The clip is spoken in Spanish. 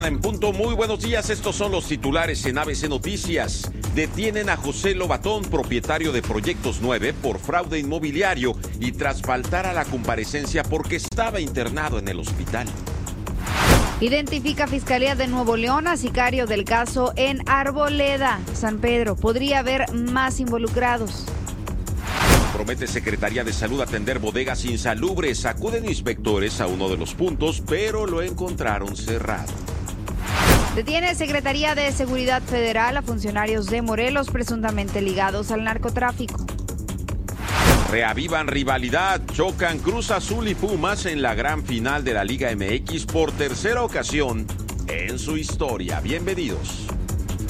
En punto, muy buenos días, estos son los titulares en ABC Noticias. Detienen a José Lobatón, propietario de Proyectos 9, por fraude inmobiliario y tras faltar a la comparecencia porque estaba internado en el hospital. Identifica Fiscalía de Nuevo León a sicario del caso en Arboleda, San Pedro. Podría haber más involucrados. Promete Secretaría de Salud atender bodegas insalubres. Acuden inspectores a uno de los puntos, pero lo encontraron cerrado. Detiene Secretaría de Seguridad Federal a funcionarios de Morelos presuntamente ligados al narcotráfico. Reavivan rivalidad, chocan Cruz Azul y Pumas en la gran final de la Liga MX por tercera ocasión en su historia. Bienvenidos.